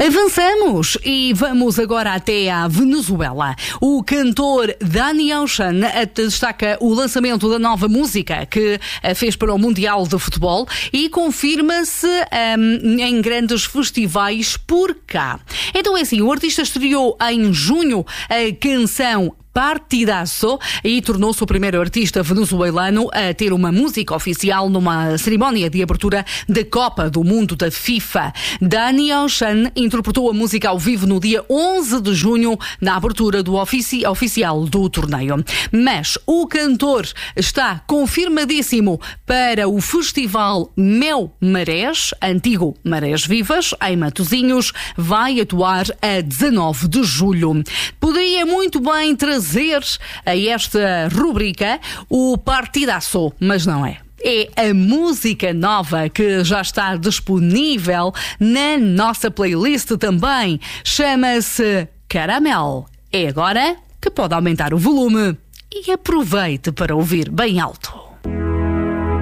Avançamos e vamos agora até à Venezuela. O cantor Danny Ocean destaca o lançamento da nova música que fez para o Mundial de Futebol e confirma-se em grandes festivais por cá. Então é assim, o artista estreou em junho a canção Partidazo e tornou-se o primeiro artista venezuelano a ter uma música oficial numa cerimónia de abertura da Copa do Mundo da FIFA. Danny Ocean interpretou a música ao vivo no dia 11 de junho na abertura do oficial do torneio. Mas o cantor está confirmadíssimo para o festival Mel Marés, antigo Marés Vivas, em Matosinhos, vai atuar a 19 de julho. Poderia muito bem trazer a esta rubrica o Partidazo, mas não é. É a música nova que já está disponível na nossa playlist também. Chama-se Caramel. É agora que pode aumentar o volume e aproveite para ouvir bem alto.